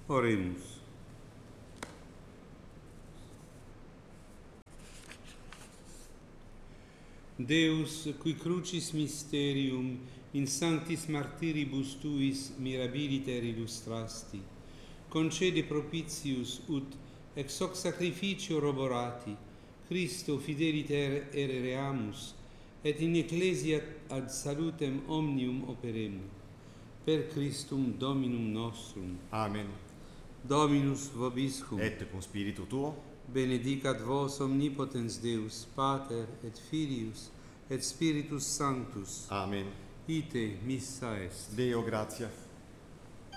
Oremus. Deus, qui crucis mysterium in sanctis martyribus tuis mirabiliter illustrasti, concede propitius ut ex hoc sacrificio roborati Christo fideliter erereamus et in ecclesia ad salutem omnium operemur. Per Christum Dominum nostrum. Amen. Dominus vobiscum. Et cum spiritu tuo. Benedicat vos omnipotens Deus, Pater et Filius et Spiritus Sanctus. Amen. Ite missa est. Deo gratias.